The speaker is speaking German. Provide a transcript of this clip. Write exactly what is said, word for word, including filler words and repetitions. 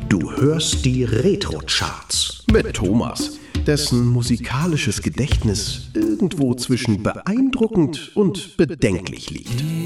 Du hörst die Retro-Charts mit Thomas, dessen musikalisches Gedächtnis irgendwo zwischen beeindruckend und bedenklich liegt.